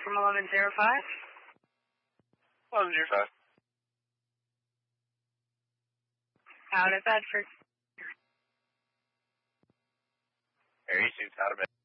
from 1105. 1105. Out of Bedford. Area 6, out of Bedford.